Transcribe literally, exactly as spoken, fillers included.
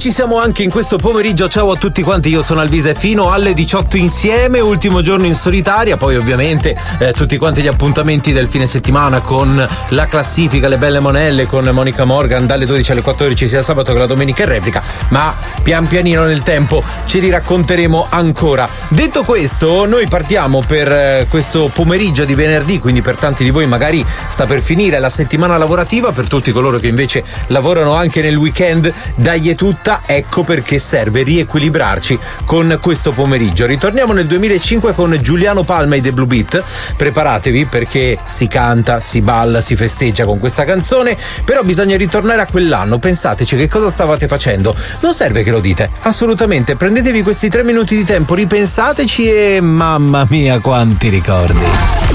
ci siamo anche in questo pomeriggio. Ciao a tutti quanti, io sono Alvisa e fino alle diciotto insieme, ultimo giorno in solitaria, poi ovviamente eh, tutti quanti gli appuntamenti del fine settimana con la classifica, le belle monelle con Monica Morgan dalle dodici alle quattordici sia sabato che la domenica in replica, ma pian pianino nel tempo ci riracconteremo ancora. Detto questo, noi partiamo per eh, questo pomeriggio di venerdì, quindi per tanti di voi magari sta per finire la settimana lavorativa, per tutti coloro che invece lavorano anche nel weekend, dai è tutta, ecco perché serve riequilibrarci con questo pomeriggio. Ritorniamo nel duemilacinque con Giuliano Palma e The Blue Beat. Preparatevi perché si canta, si balla, si festeggia con questa canzone, però bisogna ritornare a quell'anno. Pensateci che cosa stavate facendo, non serve che lo dite, assolutamente. Prendetevi questi tre minuti di tempo, ripensateci e mamma mia quanti ricordi.